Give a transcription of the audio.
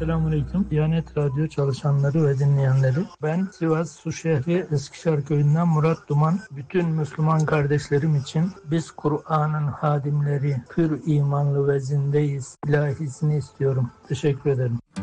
Selamünaleyküm. Diyanet Radyo çalışanları ve dinleyenleri. Ben Sivas Suşehri Eskişehir Köyü'nden Murat Duman. Bütün Müslüman kardeşlerim için biz Kur'an'ın hadimleri, pür imanlı ve zindeyiz ilahisini istiyorum. Teşekkür ederim.